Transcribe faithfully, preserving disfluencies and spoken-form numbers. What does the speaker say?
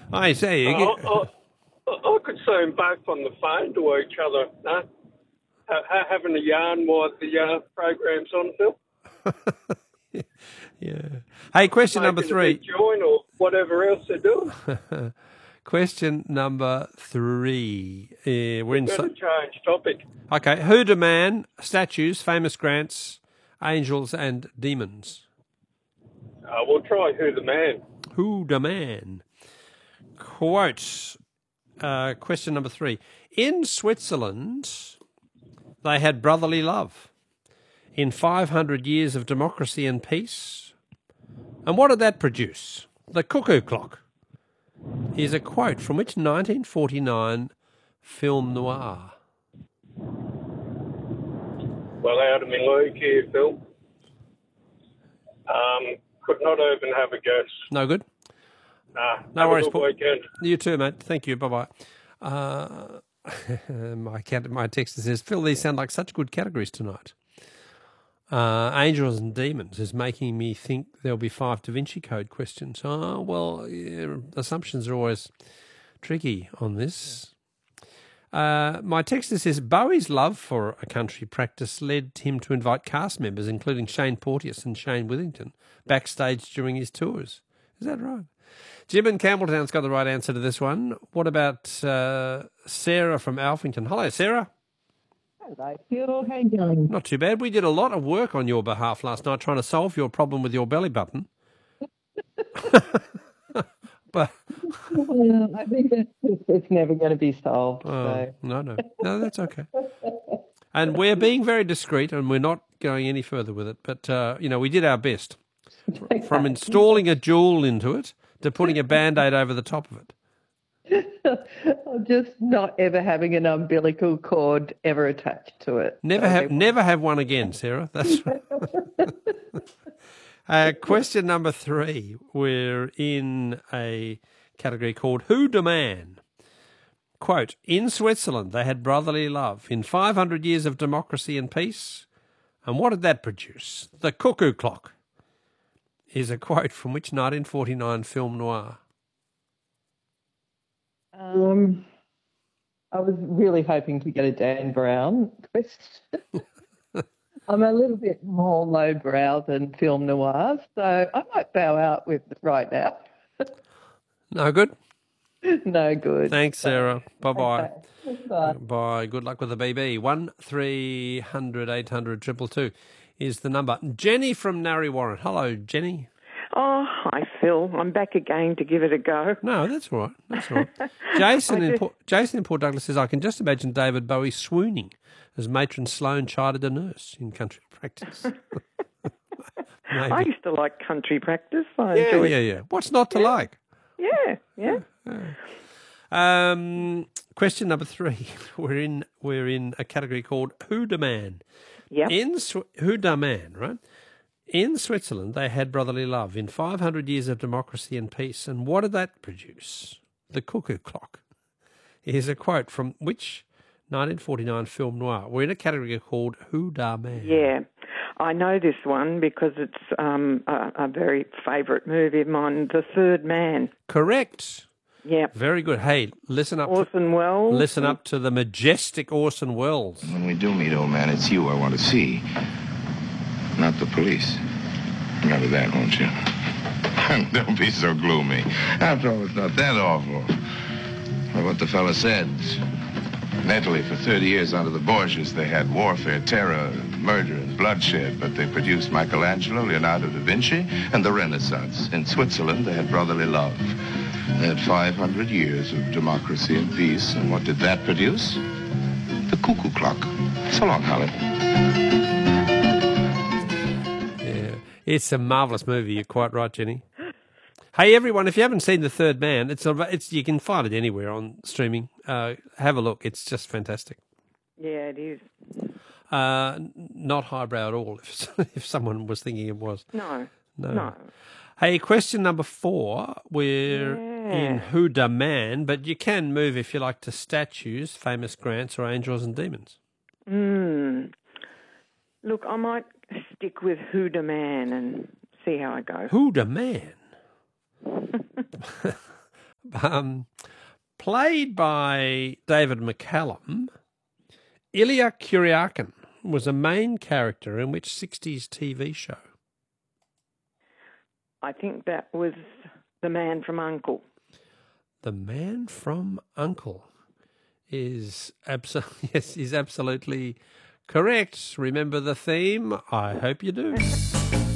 I say, you Uh, get... I, I, I could see them both on the phone to each other, no? Ha, ha, having a yarn while the uh, program's on, Phil. yeah. Hey, question number Making a big three. joint or whatever else they're doing. Question number three. Uh, we're in. Better change topic. Okay. Who the man? Statues, famous grants, angels, and demons. Uh, we'll try Who the Man. Who the man? Quote. Uh, question number three. In Switzerland, they had brotherly love. In five hundred years of democracy and peace. And what did that produce? The cuckoo clock. Here's a quote from which nineteen forty-nine film noir? Well, out of my league here, Phil. Um, could not even have a guess. No good? Nah, No have worries, a good Paul. weekend. You too, mate. Thank you. Bye-bye. Uh, my, cat, my text says, Phil, these sound like such good categories tonight. Uh, Angels and Demons is making me think there'll be five Da Vinci Code questions. Oh, well, yeah, assumptions are always tricky on this. Uh, my texter says Bowie's love for a country practice led him to invite cast members, including Shane Porteous and Shane Withington, backstage during his tours. Is that right? Jim in Campbelltown's got the right answer to this one. What about uh, Sarah from Alphington? Hello, Sarah. Hello, Phil. How you going? Not too bad. We did a lot of work on your behalf last night trying to solve your problem with your belly button. But well, I think that's, it's never going to be solved. oh, so. no, no. No, that's okay. And we're being very discreet and we're not going any further with it. But, uh, you know, we did our best. Okay. From installing a jewel into it to putting a Band-Aid over the top of it. I'm just not ever having an umbilical cord ever attached to it. Never So have there- never have one again, Sarah. That's right. uh, question number three. We're in a category called Who the Man? Quote, in Switzerland they had brotherly love. In five hundred years of democracy and peace. And what did that produce? The cuckoo clock. Is a quote from which nineteen forty-nine film noir? Um, I was really hoping to get a Dan Brown question. I'm a little bit more lowbrow than film noir, so I might bow out with it right now. No good? No good. Thanks, Sarah. Bye-bye. Okay. Bye. Bye. Good luck with the B B. One three hundred eight hundred triple two is the number. Jenny from Narre Warren. Hello, Jenny. Oh, hi, Phil. I'm back again to give it a go. No, that's all right. That's all right. Jason in Port, Jason in Port Douglas says, I can just imagine David Bowie swooning as matron Sloane chided a nurse in country practice. I used to like country practice. I yeah, enjoyed yeah, yeah. What's not to yeah. like? Yeah, yeah. Um, question number three. We're in we're in a category called Who da Man. Yeah. In Sw- Who da Man, right? In Switzerland, they had brotherly love in five hundred years of democracy and peace. And what did that produce? The cuckoo clock. Here's a quote from which nineteen forty-nine film noir? We're in a category called Who da Man. Yeah. I know this one because it's um, a, a very favourite movie of mine, The Third Man. Correct. Yeah. Very good. Hey, listen up. Orson Welles. Listen up to the majestic Orson Welles. When we do meet, old man, it's you I want to see, not the police. Remember that, won't you? Don't be so gloomy. After all, it's not that awful. Well, what the fella said. In Italy, for thirty years under the Borgias, they had warfare, terror, murder, and bloodshed, but they produced Michelangelo, Leonardo da Vinci, and the Renaissance. In Switzerland, they had brotherly love. They had five hundred years of democracy and peace, and what did that produce? The cuckoo clock. So long, Holly. Yeah, it's a marvellous movie. You're quite right, Jenny. Hey, everyone, if you haven't seen The Third Man, it's a, it's you can find it anywhere on streaming. Uh, have a look. It's just fantastic. Yeah, it is. Uh, not highbrow at all, if, if someone was thinking it was. No. No. No. Hey, question number four. We're Yeah. in Who da Man, but you can move, if you like, to statues, famous grants, or angels and demons. Mm. Look, I might stick with Who da Man and see how I go. Who da Man? Um, played by David McCallum, Ilya Kuryakin was a main character in which sixties T V show? I think that was The Man from U N C L E. The Man from U N C L E is abso- yes, is absolutely correct. Remember the theme? I hope you do.